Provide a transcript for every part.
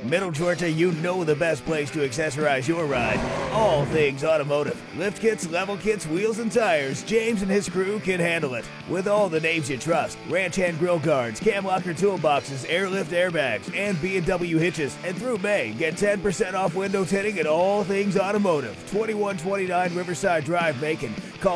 Middle Georgia, you know the best place to accessorize your ride. All things automotive. Lift kits, level kits, wheels, and tires. James and his crew can handle it. With all the names you trust. Ranch hand grill guards, cam locker toolboxes, airlift airbags, and B&W hitches. And through May, get 10% off window tinting at all things automotive. 2129 Riverside Drive, Macon. Call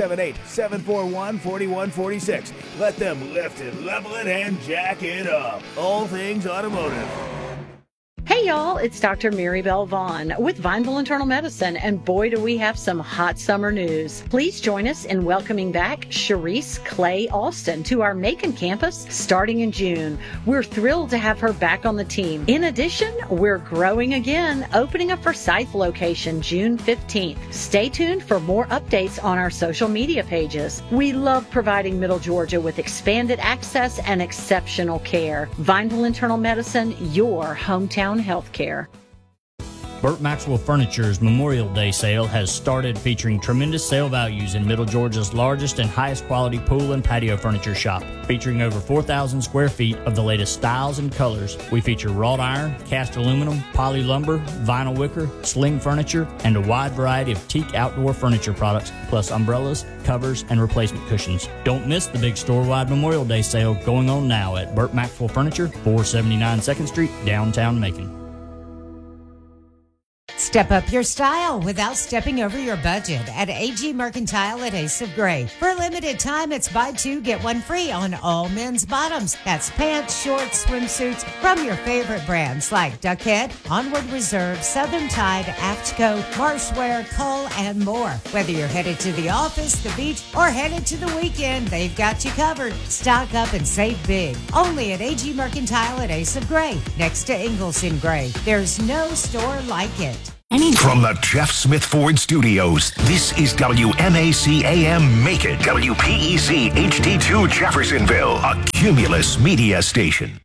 478-741-4146. Let them lift it, level it, and jack it up. All things automotive. Hey y'all, it's Dr. Maribel Vaughn with Vineville Internal Medicine, and boy do we have some hot summer news. Please join us in welcoming back Sharice Clay Alston to our Macon campus starting in June. We're thrilled to have her back on the team. In addition, we're growing again, opening a Forsyth location June 15th. Stay tuned for more updates on our social media pages. We love providing Middle Georgia with expanded access and exceptional care. Vineville Internal Medicine, your hometown healthcare. Burt Maxwell Furniture's Memorial Day sale has started, featuring tremendous sale values in Middle Georgia's largest and highest quality pool and patio furniture shop. Featuring over 4,000 square feet of the latest styles and colors, we feature wrought iron, cast aluminum, poly lumber, vinyl wicker, sling furniture, and a wide variety of teak outdoor furniture products, plus umbrellas, covers, and replacement cushions. Don't miss the big store-wide Memorial Day sale going on now at Burt Maxwell Furniture, 479 2nd Street, downtown Macon. Step up your style without stepping over your budget at AG Mercantile at Ace of Gray. For a limited time, it's buy two, get one free on all men's bottoms. That's pants, shorts, swimsuits from your favorite brands like Duckhead, Onward Reserve, Southern Tide, Aftco, Marshwear, Cull, and more. Whether you're headed to the office, the beach, or headed to the weekend, they've got you covered. Stock up and save big. Only at AG Mercantile at Ace of Gray, next to Ingalls in Gray. There's no store like it. From the Jeff Smith Ford Studios, this is WMAC AM Macon, WPEC HD2 Jeffersonville, a Cumulus media station.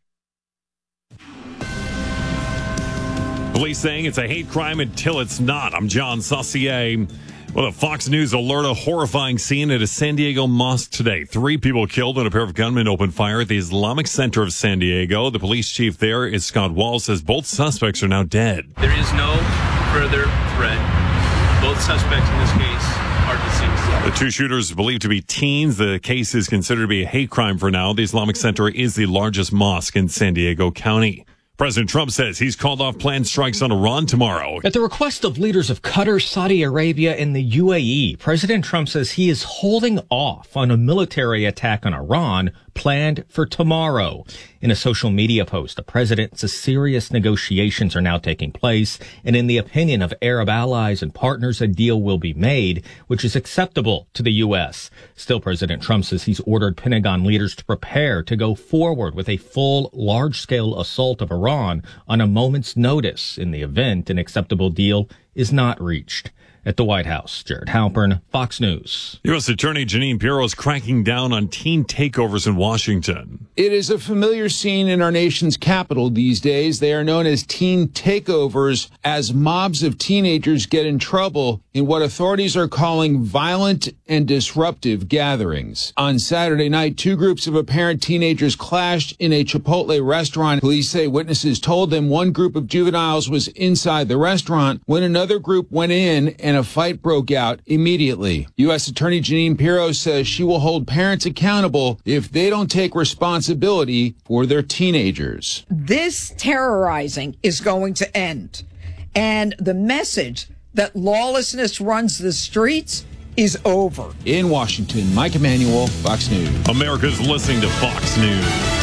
Police saying it's a hate crime until it's not. I'm John Saucier. Well, a Fox News alert, a horrifying scene at a San Diego mosque today. 3 people killed when a pair of gunmen opened fire at the Islamic Center of San Diego. The police chief there is Scott Wall, says both suspects are now dead. There is no further threat. Both suspects in this case are deceased. The 2 shooters believed to be teens. The case is considered to be a hate crime for now. The Islamic Center is the largest mosque in San Diego County. President Trump says he's called off planned strikes on Iran tomorrow. At the request of leaders of Qatar, Saudi Arabia, and the UAE, President Trump says he is holding off on a military attack on Iran planned for tomorrow. In a social media post, the president says serious negotiations are now taking place, and in the opinion of Arab allies and partners, a deal will be made, which is acceptable to the U.S. Still, President Trump says he's ordered Pentagon leaders to prepare to go forward with a full, large-scale assault of Iran on a moment's notice in the event an acceptable deal is not reached. At the White House, Jared Halpern, Fox News. U.S. Attorney Jeanine Pirro is cracking down on teen takeovers in Washington. It is a familiar scene in our nation's capital these days. They are known as teen takeovers, as mobs of teenagers get in trouble in what authorities are calling violent and disruptive gatherings. On Saturday night, 2 groups of apparent teenagers clashed in a Chipotle restaurant. Police say witnesses told them one group of juveniles was inside the restaurant when another group went in and a fight broke out immediately. U.S. Attorney Jeanine Pirro says she will hold parents accountable if they don't take responsibility for their teenagers. This terrorizing is going to end. And the message that lawlessness runs the streets is over. In Washington, Mike Emanuel, Fox News. America's listening to Fox News.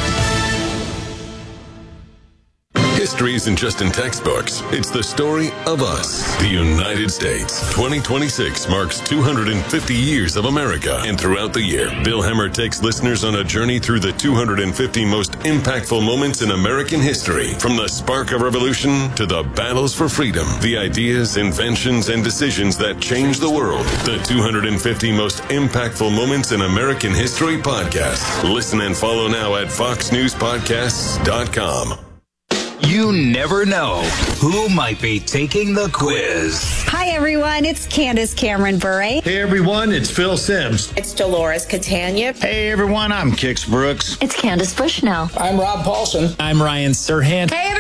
History isn't just in textbooks. It's the story of us, the United States. 2026 marks 250 years of America. And throughout the year, Bill Hemmer takes listeners on a journey through the 250 most impactful moments in American history. From the spark of revolution to the battles for freedom, the ideas, inventions, and decisions that changed the world. The 250 most impactful moments in American history podcast. Listen and follow now at foxnewspodcasts.com. You never know who might be taking the quiz. Hi, everyone. It's Candace Cameron Bure. Hey, everyone. It's Phil Sims. It's Dolores Catania. Hey, everyone. I'm Kix Brooks. It's Candace Bushnell. I'm Rob Paulson. I'm Ryan Serhant. Hey, everyone.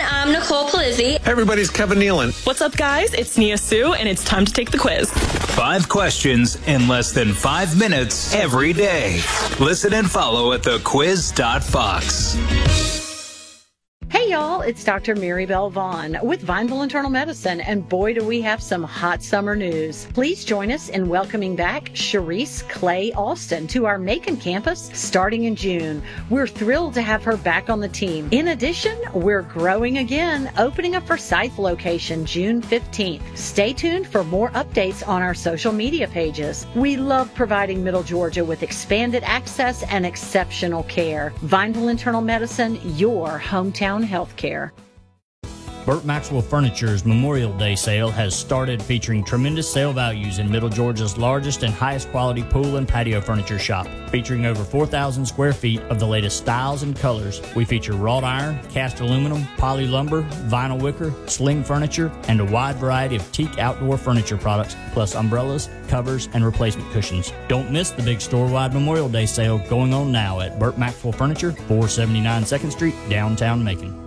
I'm Nicole Palizzi. Hey, everybody's Kevin Nealon. What's up, guys? It's Nia Sue, and it's time to take the quiz. 5 questions in less than 5 minutes every day. Listen and follow at thequiz.fox. Hey y'all, it's Dr. Maribel Vaughn with Vineville Internal Medicine, and boy do we have some hot summer news. Please join us in welcoming back Cherise Clay Alston to our Macon campus starting in June. We're thrilled to have her back on the team. In addition, we're growing again, opening a Forsyth location June 15th. Stay tuned for more updates on our social media pages. We love providing Middle Georgia with expanded access and exceptional care. Vineville Internal Medicine, your hometown healthcare. Burt Maxwell Furniture's Memorial Day sale has started, featuring tremendous sale values in Middle Georgia's largest and highest quality pool and patio furniture shop. Featuring over 4,000 square feet of the latest styles and colors, we feature wrought iron, cast aluminum, poly lumber, vinyl wicker, sling furniture, and a wide variety of teak outdoor furniture products, plus umbrellas, covers, and replacement cushions. Don't miss the big store-wide Memorial Day sale going on now at Burt Maxwell Furniture, 479 2nd Street, downtown Macon.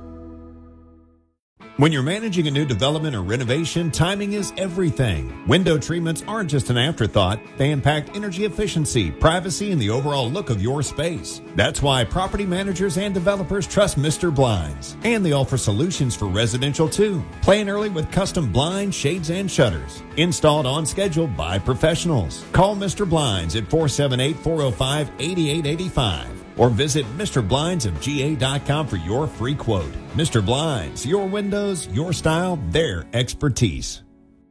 When you're managing a new development or renovation, timing is everything. Window treatments aren't just an afterthought. They impact energy efficiency, privacy, and the overall look of your space. That's why property managers and developers trust Mr. Blinds. And they offer solutions for residential too. Plan early with custom blinds, shades, and shutters. Installed on schedule by professionals. Call Mr. Blinds at 478-405-8885. Or visit MrBlindsofGA.com for your free quote. Mr. Blinds, your windows, your style, their expertise.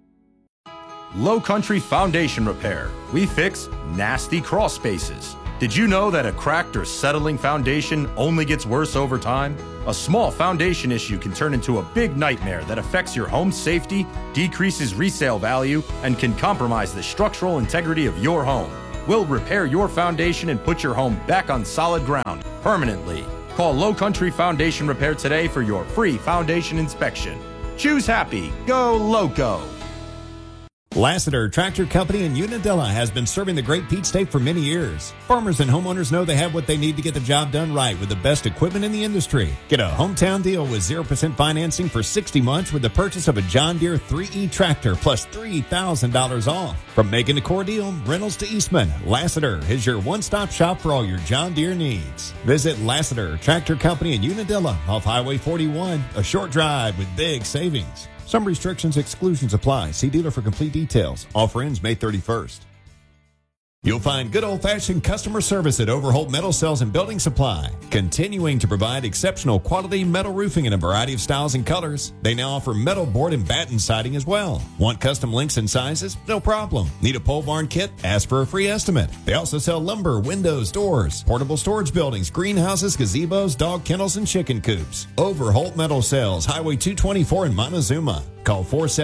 Low Country Foundation Repair. We fix nasty crawl spaces. Did you know that a cracked or settling foundation only gets worse over time? A small foundation issue can turn into a big nightmare that affects your home's safety, decreases resale value, and can compromise the structural integrity of your home. We'll repair your foundation and put your home back on solid ground permanently. Call Low Country Foundation Repair today for your free foundation inspection. Choose happy. Go Loco. Lassiter Tractor Company in Unadilla has been serving the Great Peach State for many years. Farmers and homeowners know they have what they need to get the job done right with the best equipment in the industry. Get a hometown deal with 0% financing for 60 months with the purchase of a John Deere 3E tractor plus $3,000 off. From Macon to Cordele, Reynolds to Eastman, Lassiter is your one-stop shop for all your John Deere needs. Visit Lassiter Tractor Company in Unadilla off Highway 41, a short drive with big savings. Some restrictions, exclusions apply. See dealer for complete details. Offer ends May 31st. You'll find good old-fashioned customer service at Overholt Metal Sales and Building Supply, continuing to provide exceptional quality metal roofing in a variety of styles and colors. They now offer metal board and batten siding as well. Want custom lengths and sizes? No problem. Need a pole barn kit? Ask for a free estimate. They also sell lumber, windows, doors, portable storage buildings, greenhouses, gazebos, dog kennels, and chicken coops. Overholt Metal Sales, Highway 224 in Montezuma. Call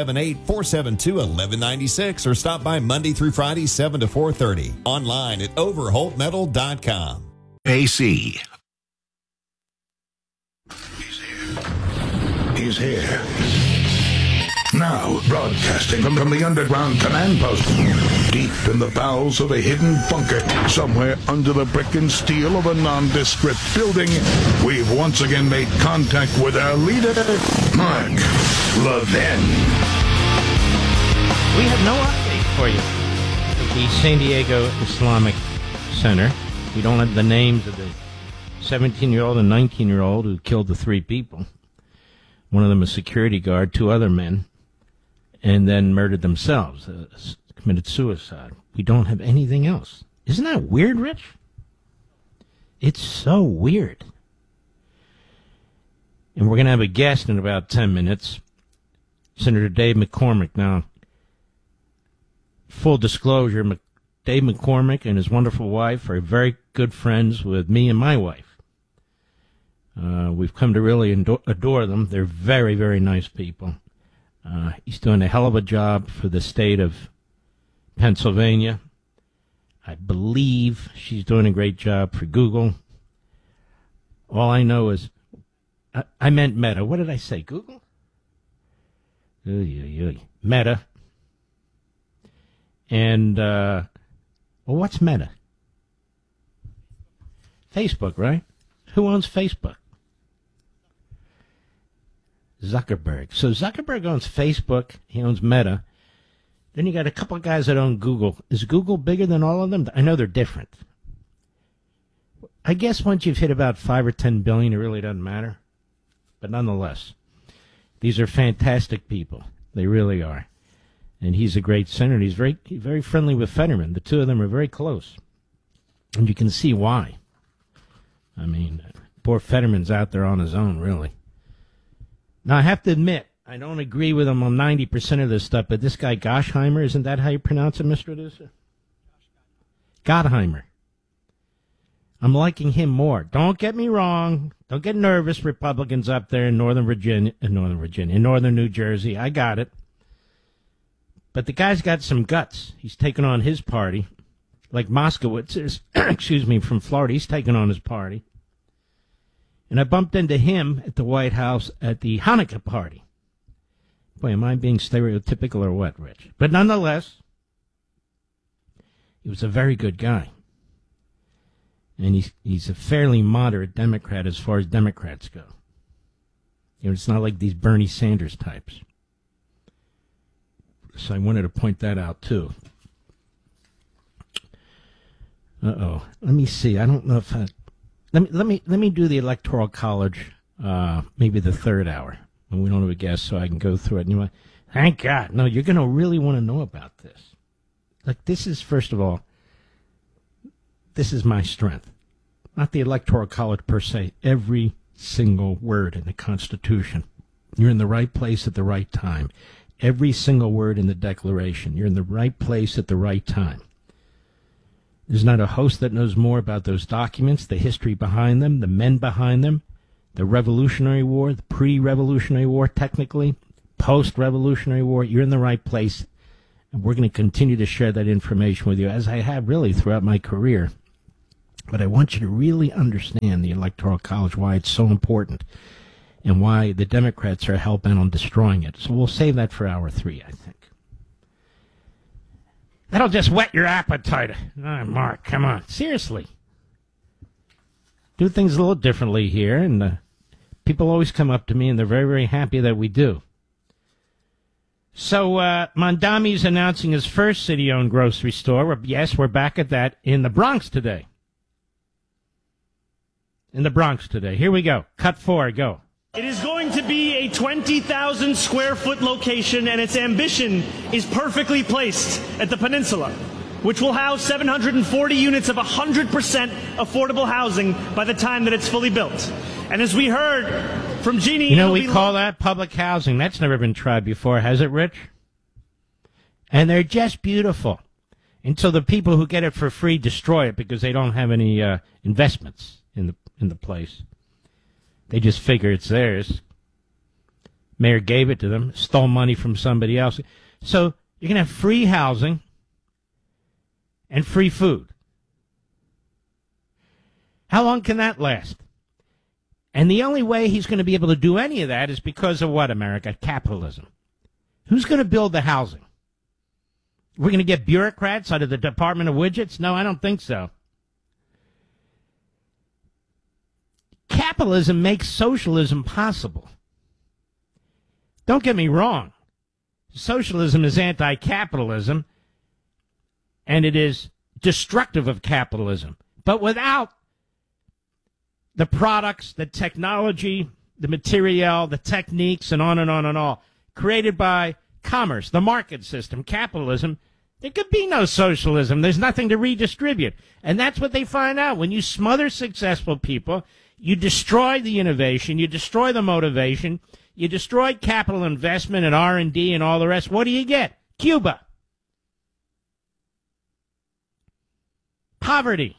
478-472-1196 or stop by Monday through Friday, 7 to 4:30. Online at overholtmetal.com. AC. He's here. Now, broadcasting from the underground command post, deep in the bowels of a hidden bunker, somewhere under the brick and steel of a nondescript building, we've once again made contact with our leader, Mark Levin. We have no update for you. The San Diego Islamic Center. We don't have the names of the 17-year-old and 19-year-old who killed the 3 people. One of them a security guard, 2 other men, and then murdered themselves, committed suicide. We don't have anything else. Isn't that weird, Rich? It's so weird. And we're going to have a guest in about 10 minutes, Senator Dave McCormick. Now, full disclosure, Dave McCormick and his wonderful wife are very good friends with me and my wife. We've come to really adore them. They're very, very nice people. He's doing a hell of a job for the state of Pennsylvania. I believe she's doing a great job for Google. All I know is, I meant Meta. What did I say? Google? Meta. And, well, what's Meta? Facebook, right? Who owns Facebook? Zuckerberg. So Zuckerberg owns Facebook. He owns Meta. Then you got a couple of guys that own Google. Is Google bigger than all of them? I know they're different. I guess once you've hit about 5 or 10 billion, it really doesn't matter. But nonetheless, these are fantastic people. They really are. And he's a great senator. He's very friendly with Fetterman. The two of them are very close. And you can see why. I mean, poor Fetterman's out there on his own, really. Now, I have to admit, I don't agree with him on 90% of this stuff, but this guy Gottheimer, isn't that how you pronounce it, Mr. Producer? Gottheimer. I'm liking him more. Don't get me wrong. Don't get nervous, Republicans up there in Northern New Jersey. I got it. But the guy's got some guts. He's taken on his party. Like Moskowitz is, from Florida. He's taken on his party. And I bumped into him at the White House at the Hanukkah party. Boy, am I being stereotypical or what, Rich? But nonetheless, he was a very good guy. And he's a fairly moderate Democrat as far as Democrats go. You know, it's not like these Bernie Sanders types. So I wanted to point that out, too. Uh-oh. Let me see. I don't know if I... Let me do the Electoral College, maybe the third hour, when we don't have a guest, so I can go through it. And you want, thank God. No, you're going to really want to know about this. Like, this is, first of all, this is my strength. Not the Electoral College per se. Every single word in the Constitution. You're in the right place at the right time. Every single word in the Declaration. You're in the right place at the right time. There's not a host that knows more about those documents, the history behind them, the men behind them, the Revolutionary War, the pre-Revolutionary War, technically, post-Revolutionary War. You're in the right place, and we're going to continue to share that information with you, as I have really throughout my career. But I want you to really understand the Electoral College, why it's so important, and why the Democrats are hell-bent on destroying it. So we'll save that for hour 3, I think. That'll just whet your appetite. Oh, Mark, come on. Seriously. Do things a little differently here, and people always come up to me, and they're very, very happy that we do. So, Mondami's announcing his first city-owned grocery store. Yes, we're back at that in the Bronx today. Here we go. Cut 4, go. It is going to be a 20,000 square foot location, and its ambition is perfectly placed at the Peninsula, which will house 740 units of 100% affordable housing by the time that it's fully built. And as we heard from Jeannie... You know, we call that public housing. That's never been tried before, has it, Rich? And they're just beautiful. Until the people who get it for free destroy it because they don't have any investments in the place. They just figure it's theirs. Mayor gave it to them, stole money from somebody else. So you're going to have free housing and free food. How long can that last? And the only way he's going to be able to do any of that is because of what, America? Capitalism. Who's going to build the housing? We're going to get bureaucrats out of the Department of Widgets? No, I don't think so. Capitalism makes socialism possible. Don't get me wrong. Socialism is anti-capitalism, and it is destructive of capitalism. But without the products, the technology, the material, the techniques, and on and on and on, created by commerce, the market system, capitalism, there could be no socialism. There's nothing to redistribute. And that's what they find out. When you smother successful people, you destroy the innovation, you destroy the motivation, you destroy capital investment and R&D and all the rest. What do you get? Cuba. Poverty.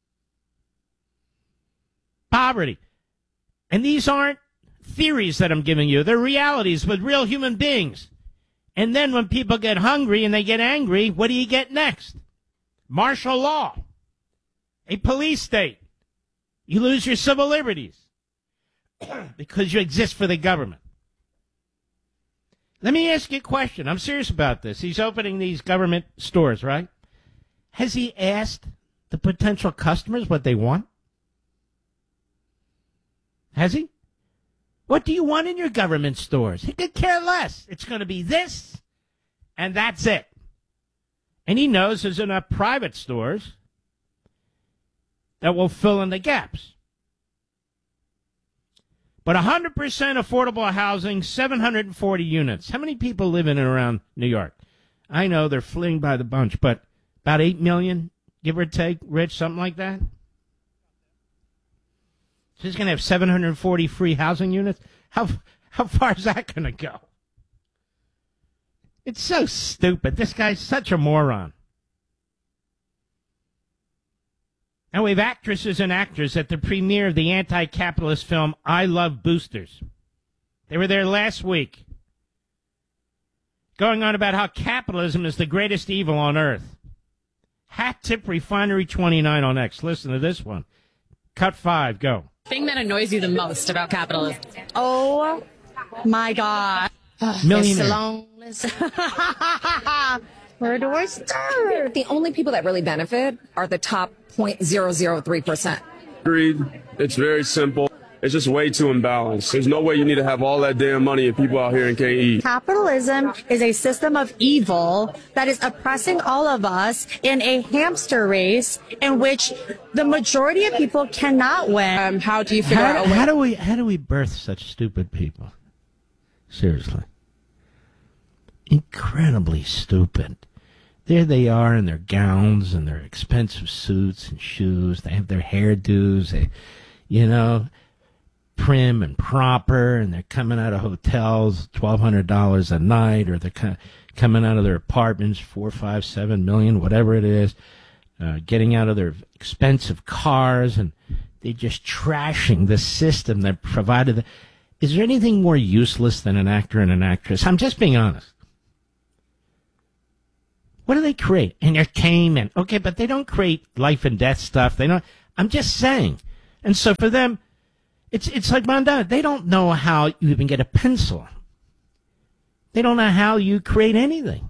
And these aren't theories that I'm giving you. They're realities with real human beings. And then when people get hungry and they get angry, what do you get next? Martial law. A police state. You lose your civil liberties because you exist for the government. Let me ask you a question. I'm serious about this. He's opening these government stores, right? Has he asked the potential customers what they want? Has he? What do you want in your government stores? He could care less. It's going to be this, and that's it. And he knows there's enough private stores that will fill in the gaps. But 100% affordable housing, 740 units. How many people live in and around New York? I know they're fleeing by the bunch, but about 8 million, give or take, Rich, something like that? So he's going to have 740 free housing units? How far is that going to go? It's so stupid. This guy's such a moron. And we have actresses and actors at the premiere of the anti-capitalist film I Love Boosters. They were there last week, going on about how capitalism is the greatest evil on earth. Hat Tip Refinery 29 on X. Listen to this one. Cut 5, go. Thing that annoys you the most about capitalism? Oh, my God. Millionaire. It's a long list. Where do I start? The only people that really benefit are the top 0.003%. Agreed. It's very simple. It's just way too imbalanced. There's no way you need to have all that damn money if people out here and can't eat. Capitalism is a system of evil that is oppressing all of us in a hamster race in which the majority of people cannot win. How do you figure out a way? How do we birth such stupid people? Seriously. Incredibly stupid. There they are in their gowns and their expensive suits and shoes. They have their hairdos. They, prim and proper, and they're coming out of hotels, $1,200 a night, or they're coming out of their apartments, $4, $5, $7 million, whatever it is, getting out of their expensive cars, and they're just trashing the system that provided. Is there anything more useless than an actor and an actress? I'm just being honest. What do they create? Entertainment. Okay, but they don't create life and death stuff. They don't. I'm just saying. And so for them, it's like Mondana. They don't know how you even get a pencil. They don't know how you create anything.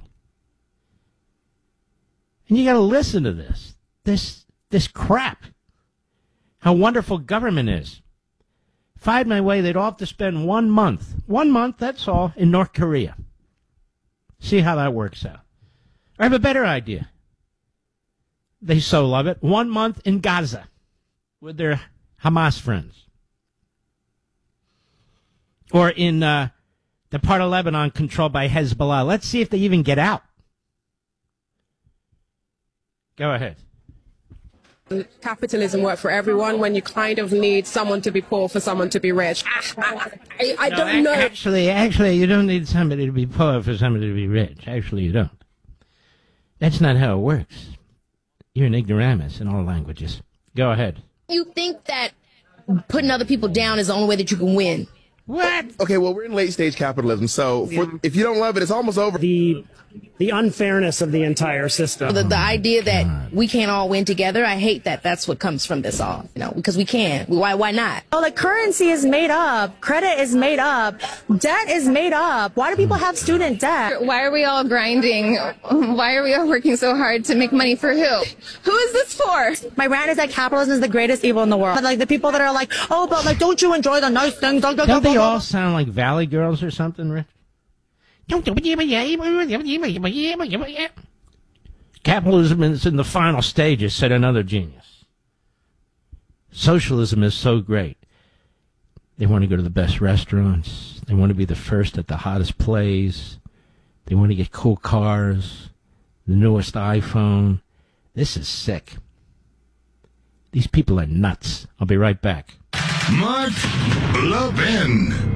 And you got to listen to this crap. How wonderful government is. If I had my way, they'd all have to spend 1 month. 1 month, that's all, in North Korea. See how that works out. I have a better idea. They so love it. 1 month in Gaza with their Hamas friends. Or in the part of Lebanon controlled by Hezbollah. Let's see if they even get out. Go ahead. Capitalism work for everyone when you kind of need someone to be poor for someone to be rich. I don't know. Actually, you don't need somebody to be poor for somebody to be rich. Actually, you don't. That's not how it works. You're an ignoramus in all languages. Go ahead. You think that putting other people down is the only way that you can win? What? Okay, well, we're in late-stage capitalism, so if you don't love it, it's almost over. The unfairness of the entire system. The idea that we can't all win together, I hate that. That's what comes from this all, because we can. Why not? Oh, the currency is made up. Credit is made up. Debt is made up. Why do people have student debt? Why are we all grinding? Why are we all working so hard to make money for who? Who is this for? My rant is that capitalism is the greatest evil in the world. But like the people that are like, oh, but like, don't you enjoy the nice things? Don't they all sound like Valley Girls or something, Rich? Capitalism is in the final stages, said another genius. Socialism is so great. They want to go to the best restaurants. They want to be the first at the hottest plays. They want to get cool cars, the newest iPhone. This is sick. These people are nuts. I'll be right back. Mark Levin.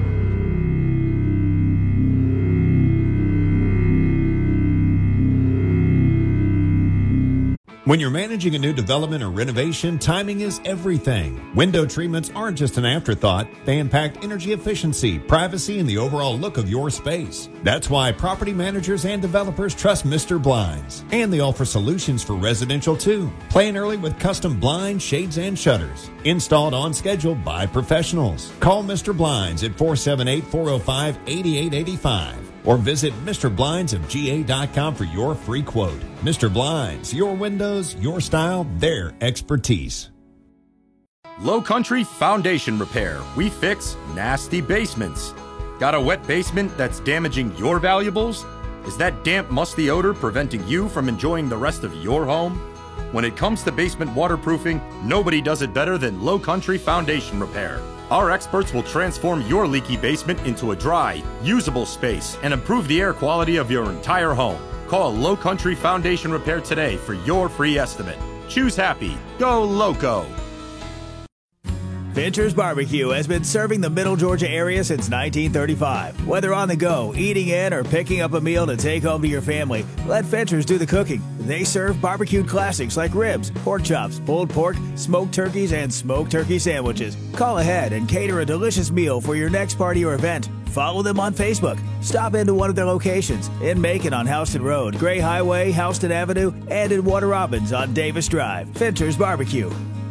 When you're managing a new development or renovation, timing is everything. Window treatments aren't just an afterthought. They impact energy efficiency, privacy, and the overall look of your space. That's why property managers and developers trust Mr. Blinds. And they offer solutions for residential too. Plan early with custom blinds, shades, and shutters. Installed on schedule by professionals. Call Mr. Blinds at 478-405-8885. Or visit MrBlindsofGA.com for your free quote. Mr. Blinds, your windows, your style, their expertise. Low Country Foundation Repair. We fix nasty basements. Got a wet basement that's damaging your valuables? Is that damp, musty odor preventing you from enjoying the rest of your home? When it comes to basement waterproofing, nobody does it better than Low Country Foundation Repair. Our experts will transform your leaky basement into a dry, usable space and improve the air quality of your entire home. Call Low Country Foundation Repair today for your free estimate. Choose happy. Go Loco. Fincher's Barbecue has been serving the Middle Georgia area since 1935. Whether on the go, eating in, or picking up a meal to take home to your family, let Fincher's do the cooking. They serve barbecued classics like ribs, pork chops, pulled pork, smoked turkeys, and smoked turkey sandwiches. Call ahead and cater a delicious meal for your next party or event. Follow them on Facebook. Stop into one of their locations in Macon on Houston Road, Gray Highway, Houston Avenue, and in Warner Robins on Davis Drive. Fincher's Barbecue.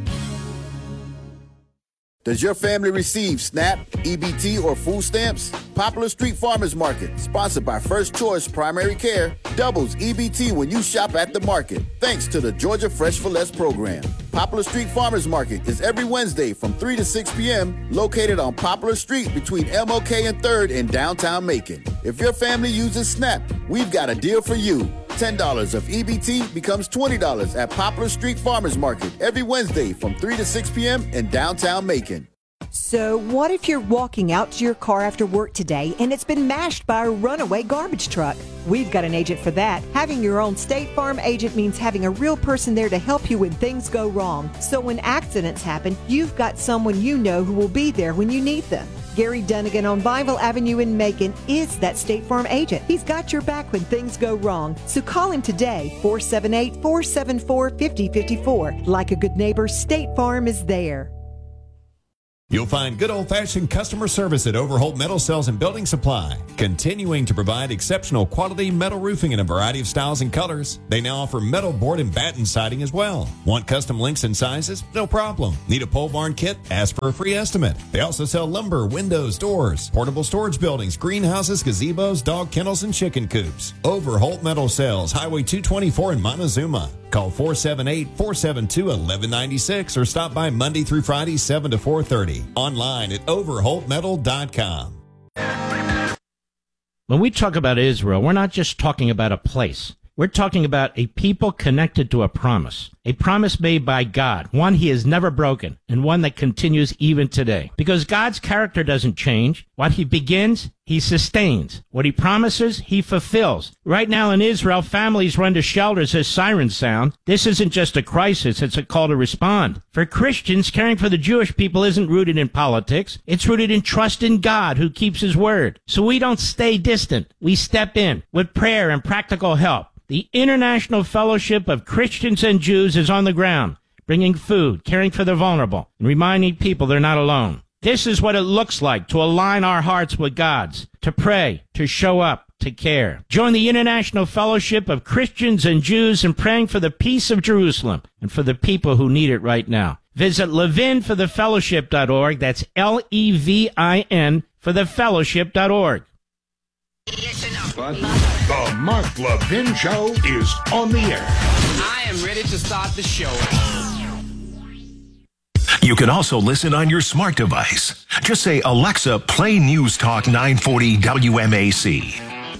Does your family receive SNAP, EBT, or food stamps? Poplar Street Farmers Market, sponsored by First Choice Primary Care, doubles EBT when you shop at the market, thanks to the Georgia Fresh for Less program. Poplar Street Farmers Market is every Wednesday from 3 to 6 p.m., located on Poplar Street between MLK and 3rd in downtown Macon. If your family uses SNAP, we've got a deal for you. $10 of EBT becomes $20 at Poplar Street Farmers Market every Wednesday from 3 to 6 p.m. in downtown Macon. So what if you're walking out to your car after work today and it's been mashed by a runaway garbage truck? We've got an agent for that. Having your own State Farm agent means having a real person there to help you when things go wrong. So when accidents happen, you've got someone you know who will be there when you need them. Gary Dunnigan on Bible Avenue in Macon is that State Farm agent. He's got your back when things go wrong. So call him today, 478-474-5054. Like a good neighbor, State Farm is there. You'll find good old-fashioned customer service at Overholt Metal Sales and Building Supply, continuing to provide exceptional quality metal roofing in a variety of styles and colors. They now offer metal board and batten siding as well. Want custom lengths and sizes? No problem. Need a pole barn kit? Ask for a free estimate. They also sell lumber, windows, doors, portable storage buildings, greenhouses, gazebos, dog kennels, and chicken coops. Overholt Metal Sales, Highway 224 in Montezuma. Call 478-472-1196 or stop by Monday through Friday, 7 to 4:30. Online at overholtmetal.com. When we talk about Israel, we're not just talking about a place. We're talking about a people connected to a promise made by God, one he has never broken, and one that continues even today. Because God's character doesn't change. What he begins, he sustains. What he promises, he fulfills. Right now in Israel, families run to shelters as sirens sound. This isn't just a crisis, it's a call to respond. For Christians, caring for the Jewish people isn't rooted in politics. It's rooted in trust in God, who keeps his word. So we don't stay distant. We step in with prayer and practical help. The International Fellowship of Christians and Jews is on the ground, bringing food, caring for the vulnerable, and reminding people they're not alone. This is what it looks like to align our hearts with God's, to pray, to show up, to care. Join the International Fellowship of Christians and Jews in praying for the peace of Jerusalem and for the people who need it right now. Visit levinforthefellowship.org. That's Levin for thefellowship.org. The Mark Levin Show is on the air. I am ready to start the show. You can also listen on your smart device. Just say, Alexa, play News Talk 940 WMAC.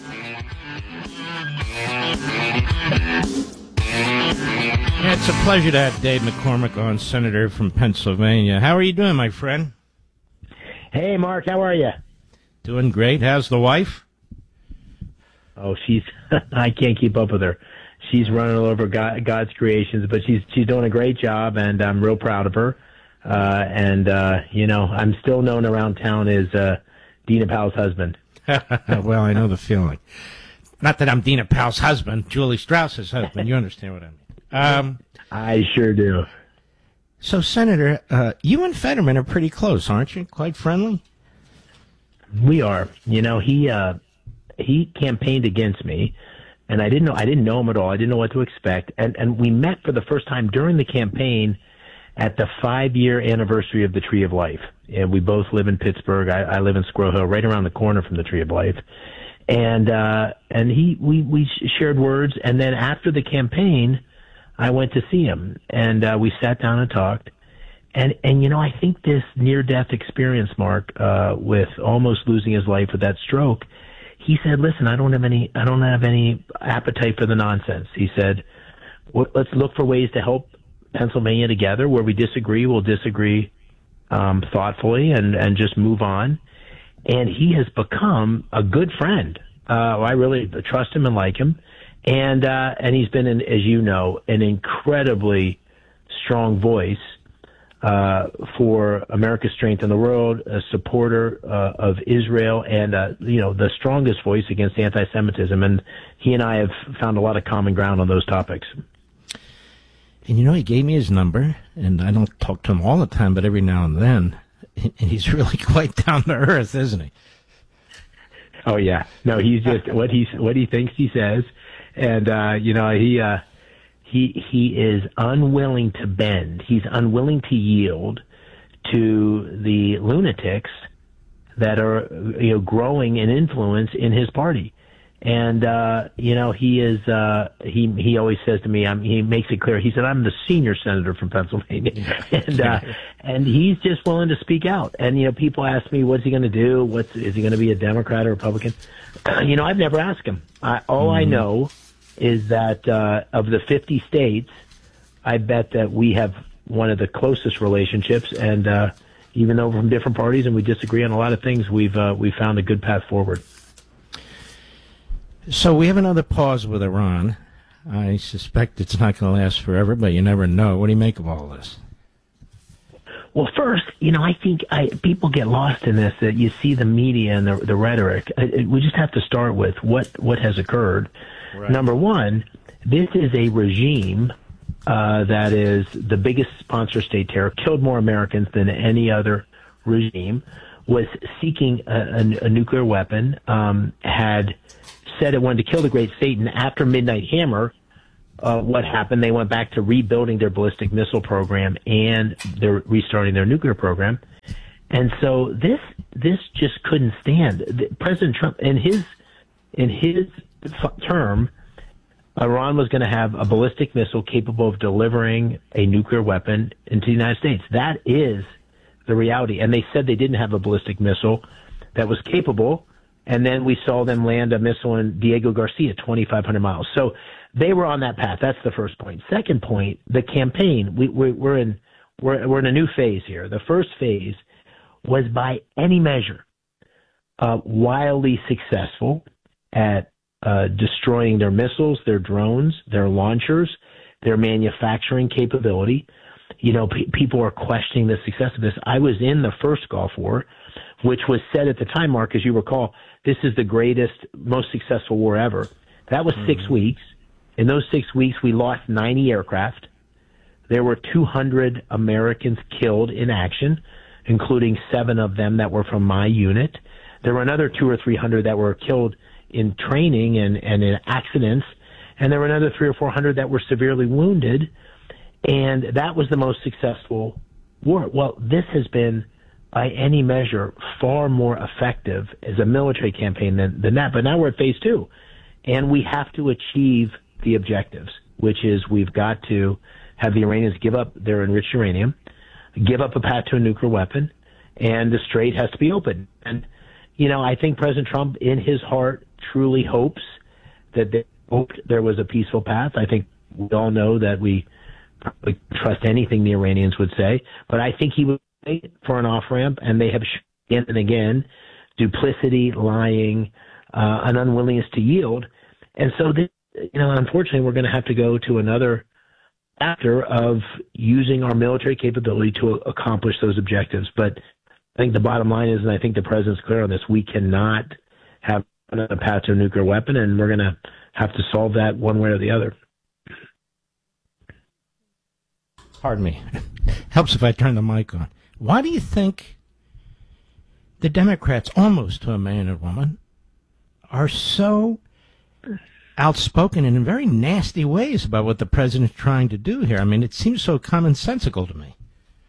It's a pleasure to have Dave McCormick on, Senator from Pennsylvania. How are you doing, my friend? Hey, Mark, how are you? Doing great. How's the wife? Oh, I can't keep up with her. She's running all over God's creations, but she's doing a great job, and I'm real proud of her. I'm still known around town as Dina Powell's husband. Well, I know the feeling. Not that I'm Dina Powell's husband, Julie Strauss's husband. You understand what I mean. I sure do. So, Senator, you and Fetterman are pretty close, aren't you? Quite friendly? We are. He campaigned against me, and I didn't know him at all. I didn't know what to expect. And we met for the first time during the campaign at the 5-year anniversary of the Tree of Life. And we both live in Pittsburgh. I live in Squirrel Hill, right around the corner from the Tree of Life. And we shared words. And then after the campaign, I went to see him, and we sat down and talked. And I think this near-death experience, Mark, with almost losing his life with that stroke, he said, listen, I don't have any appetite for the nonsense. He said, let's look for ways to help Pennsylvania together. Where we disagree, we'll disagree thoughtfully and just move on. And he has become a good friend. I really trust him and like him. And he's been, as you know, an incredibly strong voice for America's strength in the world, a supporter of Israel, and the strongest voice against anti-Semitism. And he and I have found a lot of common ground on those topics. And he gave me his number, and I don't talk to him all the time, but every now and then. And he's really quite down to earth, isn't he? Oh yeah, no, he's just what he thinks he says, and he is unwilling to bend. He's unwilling to yield to the lunatics that are growing in influence in his party. And he is he always says to me, he makes it clear. He said, I'm the senior senator from Pennsylvania, and he's just willing to speak out. And people ask me, what's he going to do? Is he going to be a Democrat or Republican? I've never asked him. All I know is that of the 50 states, I bet that we have one of the closest relationships. And even though we're from different parties and we disagree on a lot of things, we've found a good path forward. So we have another pause with Iran. I suspect it's not going to last forever, but you never know. What do you make of all this? Well, first, I think people get lost in this, that you see the media and the rhetoric. We just have to start with what has occurred. Right. Number one, this is a regime that is the biggest sponsor of state terror, killed more Americans than any other regime, was seeking a nuclear weapon, had said it wanted to kill the great Satan. After Midnight Hammer, what happened? They went back to rebuilding their ballistic missile program, and they're restarting their nuclear program. And so this just couldn't stand. President Trump, in his term, Iran was going to have a ballistic missile capable of delivering a nuclear weapon into the United States. That is the reality. And they said they didn't have a ballistic missile that was capable. And then we saw them land a missile in Diego Garcia, 2,500 miles. So they were on that path. That's the first point. Second point, the campaign. We're in a new phase here. The first phase was, by any measure, wildly successful at destroying their missiles, their drones, their launchers, their manufacturing capability. People are questioning the success of this. I was in the first Gulf War, which was said at the time, Mark, as you recall, this is the greatest, most successful war ever. That was 6 weeks. In those 6 weeks, we lost 90 aircraft. There were 200 Americans killed in action, including 7 of them that were from my unit. There were another 200 or 300 that were killed in training and in accidents. And there were another 300 or 400 that were severely wounded. And that was the most successful war. Well, this has been, by any measure, far more effective as a military campaign than that. But now we're at phase 2, and we have to achieve the objectives, which is we've got to have the Iranians give up their enriched uranium, give up a path to a nuclear weapon, and the strait has to be open. And, I think President Trump, in his heart, truly hopes that they hoped there was a peaceful path. I think we all know that we probably trust anything the Iranians would say, but I think he would for an off-ramp, and they have again and again duplicity, lying, an unwillingness to yield. And so, unfortunately, we're going to have to go to another chapter of using our military capability to accomplish those objectives. But I think the bottom line is, and I think the president's clear on this, we cannot have a path to a nuclear weapon, and we're going to have to solve that one way or the other. Pardon me. Helps if I turn the mic on. Why do you think the Democrats, almost to a man and woman, are so outspoken and in very nasty ways about what the president's trying to do here? I mean, it seems so commonsensical to me.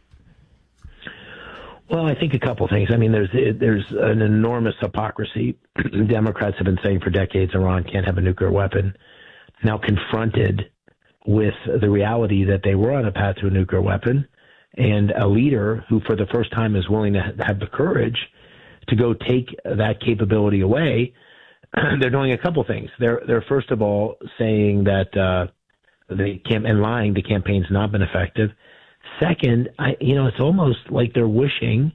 Well, I think a couple things. I mean, there's an enormous hypocrisy. Democrats have been saying for decades Iran can't have a nuclear weapon. Now confronted with the reality that they were on a path to a nuclear weapon, and a leader who for the first time is willing to have the courage to go take that capability away, they're doing a couple things. They're first of all saying that and lying the campaign's not been effective. Second, it's almost like they're wishing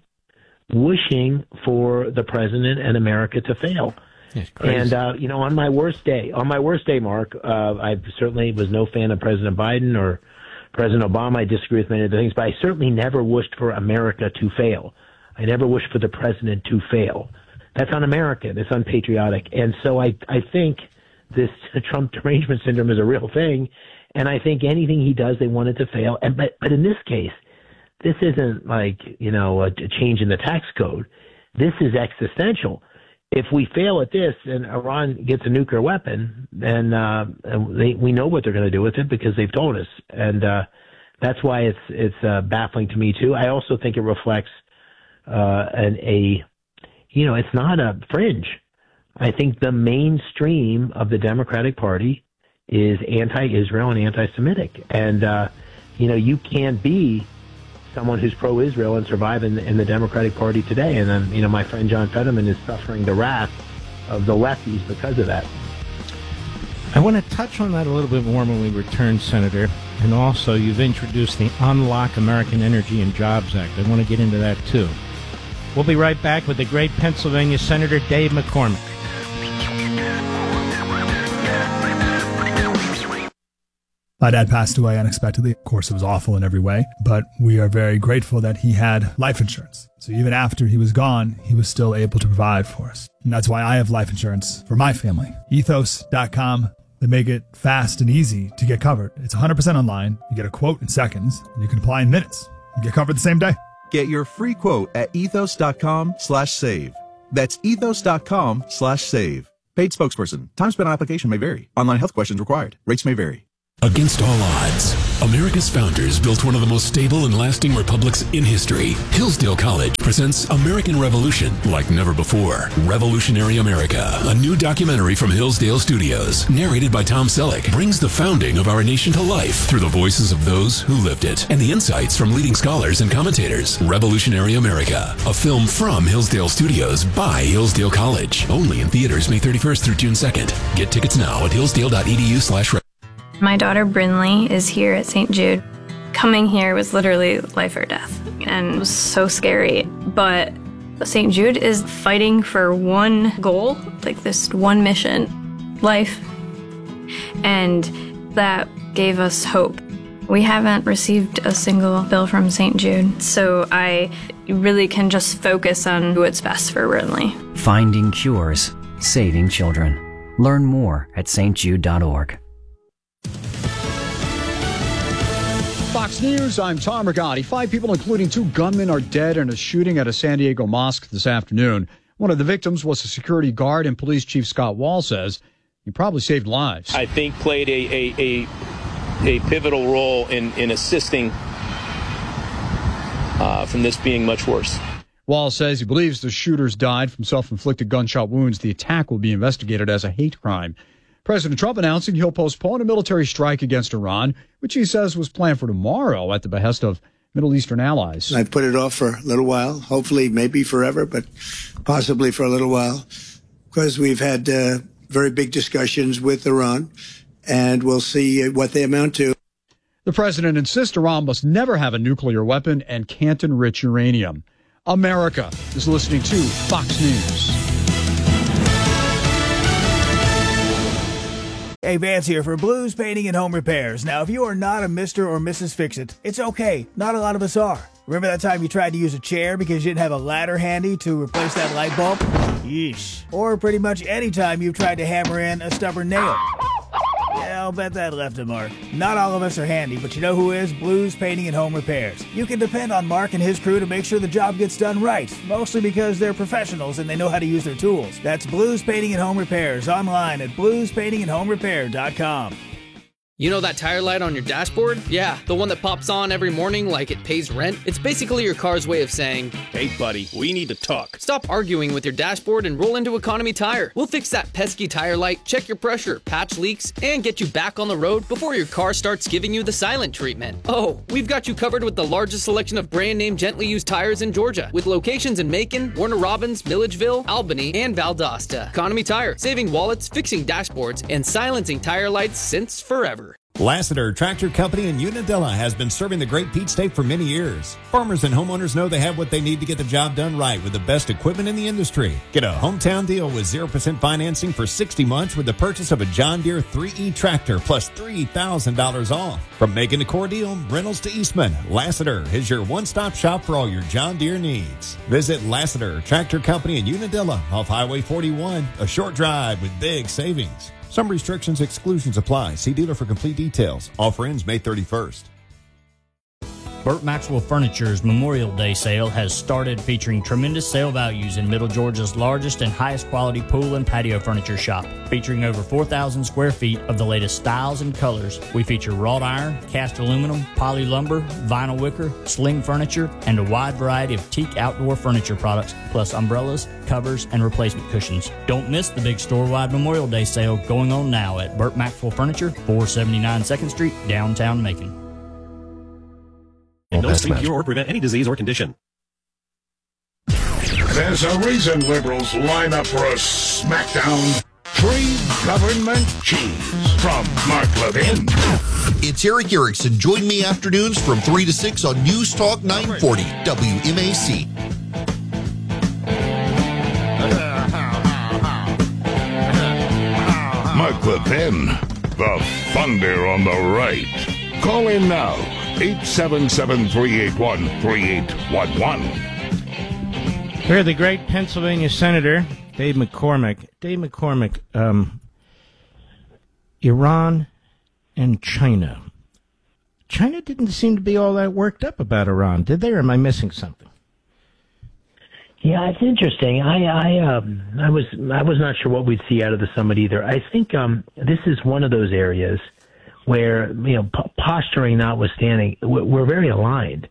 for the president and America to fail. And on my worst day, Mark, I certainly was no fan of President Biden or President Obama. I disagree with many of the things, but I certainly never wished for America to fail. I never wished for the president to fail. That's un-American. It's unpatriotic. And so I think this Trump derangement syndrome is a real thing. And I think anything he does, they want it to fail. But in this case, this isn't like, a change in the tax code. This is existential. If we fail at this and Iran gets a nuclear weapon, then we know what they're going to do with it because they've told us. And that's why it's baffling to me, too. I also think it reflects it's not a fringe. I think the mainstream of the Democratic Party is anti-Israel and anti-Semitic. And, you can't be someone who's pro-Israel and survive in the Democratic Party today. And then, my friend John Fetterman is suffering the wrath of the lefties because of that. I want to touch on that a little bit more when we return, Senator. And also, you've introduced the Unlock American Energy and Jobs Act. I want to get into that, too. We'll be right back with the great Pennsylvania Senator Dave McCormick. My dad passed away unexpectedly. Of course, it was awful in every way, but we are very grateful that he had life insurance. So even after he was gone, he was still able to provide for us. And that's why I have life insurance for my family. Ethos.com. They make it fast and easy to get covered. It's 100% online. You get a quote in seconds, and you can apply in minutes. You get covered the same day. Get your free quote at ethos.com/save. That's ethos.com/save. Paid spokesperson. Time spent on application may vary. Online health questions required. Rates may vary. Against all odds, America's founders built one of the most stable and lasting republics in history. Hillsdale College presents American Revolution like never before. Revolutionary America, a new documentary from Hillsdale Studios, narrated by Tom Selleck, brings the founding of our nation to life through the voices of those who lived it and the insights from leading scholars and commentators. Revolutionary America, a film from Hillsdale Studios by Hillsdale College. Only in theaters May 31st through June 2nd. Get tickets now at hillsdale.edu/. My daughter Brinley is here at St. Jude. Coming here was literally life or death, and it was so scary. But St. Jude is fighting for one goal, like this one mission, life. And that gave us hope. We haven't received a single bill from St. Jude, so I really can just focus on what's best for Brinley. Finding cures, saving children. Learn more at stjude.org. Fox News, I'm Tom Rigotti. 5 people, including 2 gunmen, are dead in a shooting at a San Diego mosque this afternoon. One of the victims was a security guard, and Police Chief Scott Wall says he probably saved lives. I think played a pivotal role in assisting from this being much worse. Wall says he believes the shooters died from self-inflicted gunshot wounds. The attack will be investigated as a hate crime. President Trump announcing he'll postpone a military strike against Iran, which he says was planned for tomorrow at the behest of Middle Eastern allies. I've put it off for a little while, hopefully maybe forever, but possibly for a little while, because we've had very big discussions with Iran, and we'll see what they amount to. The president insists Iran must never have a nuclear weapon and can't enrich uranium. America is listening to Fox News. Hey, Vance here for Blues Painting and Home Repairs. Now, if you are not a Mr. or Mrs. Fix-It, it's okay. Not a lot of us are. Remember that time you tried to use a chair because you didn't have a ladder handy to replace that light bulb? Yeesh. Or pretty much any time you've tried to hammer in a stubborn nail. Yeah, I'll bet that left a mark. Not all of us are handy, but you know who is? Blues Painting and Home Repairs. You can depend on Mark and his crew to make sure the job gets done right, mostly because they're professionals and they know how to use their tools. That's Blues Painting and Home Repairs, online at bluespaintingandhomerepair.com. You know that tire light on your dashboard? Yeah, the one that pops on every morning like it pays rent? It's basically your car's way of saying, Hey buddy, we need to talk. Stop arguing with your dashboard and roll into Economy Tire. We'll fix that pesky tire light, check your pressure, patch leaks, and get you back on the road before your car starts giving you the silent treatment. Oh, we've got you covered with the largest selection of brand name gently used tires in Georgia, with locations in Macon, Warner Robins, Milledgeville, Albany, and Valdosta. Economy Tire, saving wallets, fixing dashboards, and silencing tire lights since forever. Lassiter Tractor Company in Unadilla has been serving the Great Peach State for many years. Farmers and homeowners know they have what they need to get the job done right with the best equipment in the industry. Get a hometown deal with 0% financing for 60 months with the purchase of a John Deere 3E tractor plus $3,000 off. From Macon to Cordele, Reynolds to Eastman, Lassiter is your one-stop shop for all your John Deere needs. Visit Lassiter Tractor Company in Unadilla off Highway 41, a short drive with big savings. Some restrictions, exclusions apply. See dealer for complete details. Offer ends May 31st. Burt Maxwell Furniture's Memorial Day sale has started, featuring tremendous sale values in Middle Georgia's largest and highest quality pool and patio furniture shop. Featuring over 4,000 square feet of the latest styles and colors, we feature wrought iron, cast aluminum, poly lumber, vinyl wicker, sling furniture, and a wide variety of teak outdoor furniture products, plus umbrellas, covers, and replacement cushions. Don't miss the big store-wide Memorial Day sale going on now at Burt Maxwell Furniture, 479 2nd Street, downtown Macon. And don't cure or prevent any disease or condition. There's a reason liberals line up for a smackdown. Free government cheese from Mark Levin. It's Eric Erickson. Join me afternoons from 3 to 6 on News Talk 940 WMAC. Mark Levin, the thunder on the right. Call in now. 877-381-3811. Here, the great Pennsylvania Senator, Dave McCormick. Dave McCormick, Iran and China. China didn't seem to be all that worked up about Iran, did they? Or am I missing something? Yeah, it's interesting. I was not sure what we'd see out of the summit either. I think this is one of those areas where, posturing notwithstanding, we're very aligned.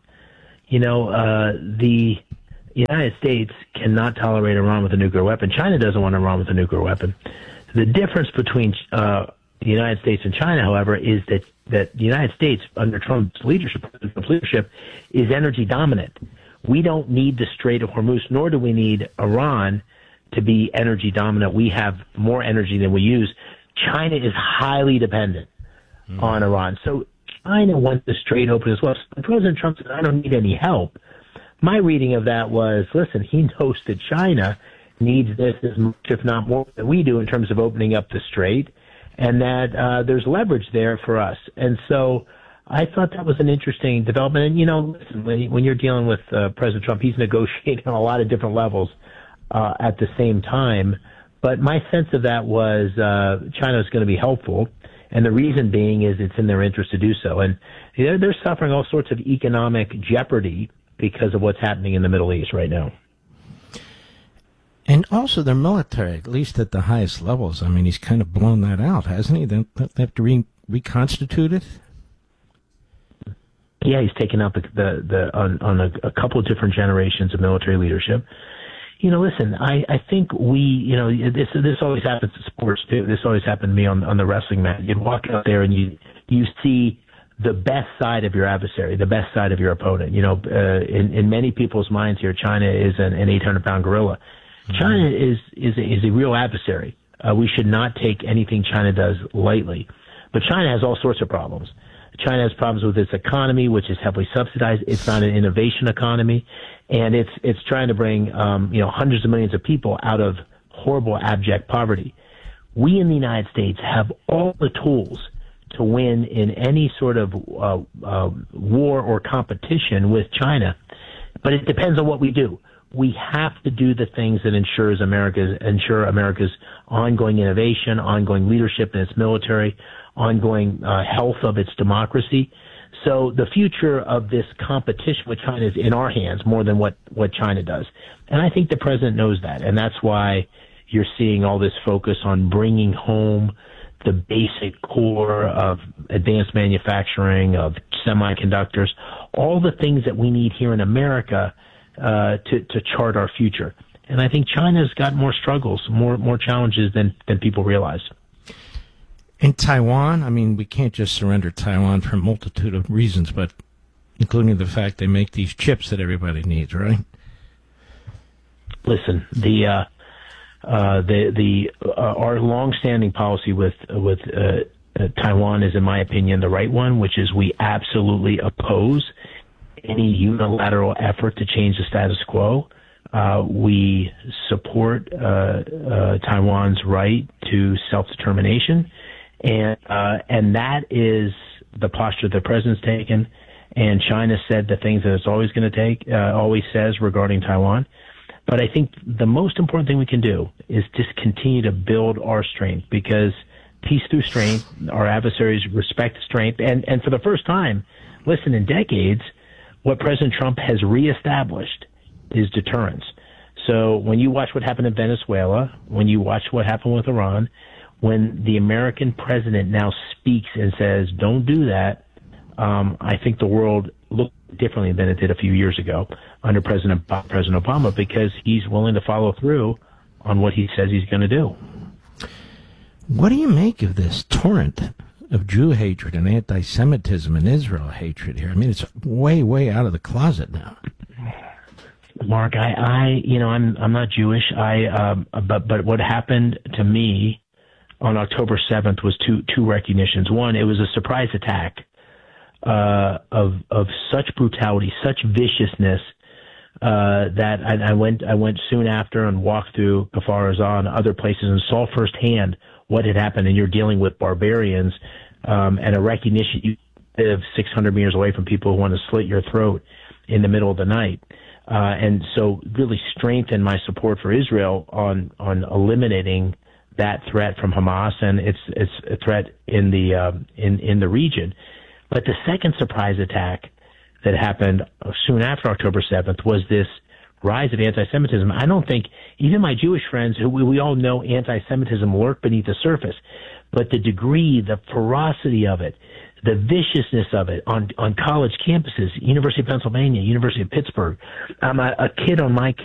The United States cannot tolerate Iran with a nuclear weapon. China doesn't want Iran with a nuclear weapon. The difference between the United States and China, however, is that the United States, under Trump's leadership, is energy dominant. We don't need the Strait of Hormuz, nor do we need Iran to be energy dominant. We have more energy than we use. China is highly dependent on Iran. So China wants the strait open as well. So President Trump said, I don't need any help. My reading of that was, listen, he knows that China needs this as much, if not more, than we do in terms of opening up the strait, and that there's leverage there for us. And so I thought that was an interesting development. And, listen, when you're dealing with President Trump, he's negotiating on a lot of different levels at the same time. But my sense of that was China is going to be helpful. And the reason being is it's in their interest to do so. And they're suffering all sorts of economic jeopardy because of what's happening in the Middle East right now. And also their military, at least at the highest levels. I mean, he's kind of blown that out, hasn't he? They have to reconstitute it? Yeah, he's taken out on a couple of different generations of military leadership. Listen, I think this always happens in sports too. This always happened to me on the wrestling mat. You'd walk out there and you see the best side of your adversary, the best side of your opponent. In many people's minds here, China is an 800-pound gorilla. Mm-hmm. China is a real adversary. We should not take anything China does lightly. But China has all sorts of problems. China has problems with its economy, which is heavily subsidized. It's not an innovation economy, and it's trying to bring hundreds of millions of people out of horrible, abject poverty. We in the United States have all the tools to win in any sort of war or competition with China, but it depends on what we do. We have to do the things that ensure America's ongoing innovation, ongoing leadership in its military, ongoing health of its democracy. So the future of this competition with China is in our hands more than what China does. And I think the president knows that. And that's why you're seeing all this focus on bringing home the basic core of advanced manufacturing, of semiconductors, all the things that we need here in America to chart our future. And I think China's got more struggles, more challenges than people realize. In Taiwan, I mean, we can't just surrender Taiwan for a multitude of reasons, but including the fact they make these chips that everybody needs, right? Listen, our long-standing policy with Taiwan is, in my opinion, the right one, which is we absolutely oppose any unilateral effort to change the status quo. We support Taiwan's right to self-determination, and that is the posture the president's taken. And China said the things that it's always going to take, always says regarding Taiwan. But I think the most important thing we can do is just continue to build our strength, because peace through strength, our adversaries respect strength. And for the first time, listen, in decades, what President Trump has reestablished is deterrence. So when you watch what happened in Venezuela, when you watch what happened with Iran, when the American president now speaks and says, don't do that, I think the world looks differently than it did a few years ago under President Obama, because he's willing to follow through on what he says he's going to do. What do you make of this torrent of Jew hatred and anti-Semitism and Israel hatred here? I mean, it's way, way out of the closet now. Mark, I'm not Jewish. But what happened to me on October 7th was two recognitions. One, it was a surprise attack of such brutality, such viciousness, that I went soon after and walked through Kfar Aza and other places and saw firsthand what had happened. And you're dealing with barbarians, and a recognition you live 600 meters away from people who want to slit your throat in the middle of the night. And so really strengthened my support for Israel on eliminating that threat from Hamas and its a threat in the region. But the second surprise attack that happened soon after October 7th was this rise of anti-Semitism. I don't think even my Jewish friends, who we all know anti-Semitism lurk beneath the surface, but the degree, the ferocity of it, the viciousness of it on college campuses, University of Pennsylvania, University of Pittsburgh. A kid on my